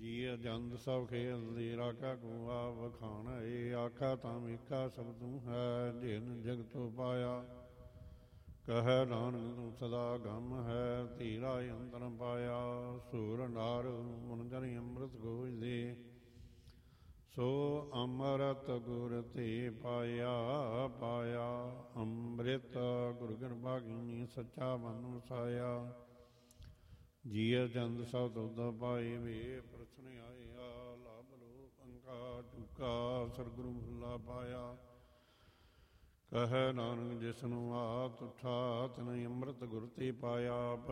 ਜੀ ਜੰਦ ਸਭ ਖੇਲ ਦੀ ਰਾਖਾ ਕੋ ਆ ਵਖਾਣ ਏ ਆਖਾ ਤਾਂ ਏਕਾ ਸਭ ਤੂੰ ਹੈ ਜਿਨ ਜਗਤੁ ਪਾਇਆ ਕਹਿ ਨਾਨਕ ਤੂੰ ਸਦਾ ਗਮ ਹੈ ਧੀਰਾ ਅੰਤਰ ਪਾਇਆ ਸੂਰ ਨਾਰ ਮਨ ਜਨ ਅੰਮ੍ਰਿਤ ਗੋਜਦੇ ਸੋ ਅੰਮ੍ਰਿਤ ਗੁਰ ਤੇ ਪਾਇਆ ਪਾਇਆ ਅੰਮ੍ਰਿਤ ਗੁਰ ਕਿਰਪਾ ਕੀਨੀ ਸੱਚਾ ਮਨ ਵਸਾਇਆ ਜੀਅ ਜੰਦ ਸਭ ਤੁਧ ਪਾਏ ਵੇ ਪ੍ਰਸ਼ਨ ਆਇਆ ਲਾਭ ਲੋਕ ਅੰਕਾ ਚੁਕਾ ਸਤਿਗੁਰੂ ਭੁੱਲਾ ਪਾਇਆ ਕਹਿ ਨਾਨਕ ਜਿਸਨੂੰ ਆਤ ਉਠਾ ਤਨ ਅੰਮ੍ਰਿਤ ਗੁਰ ਤੇ ਪਾਇਆ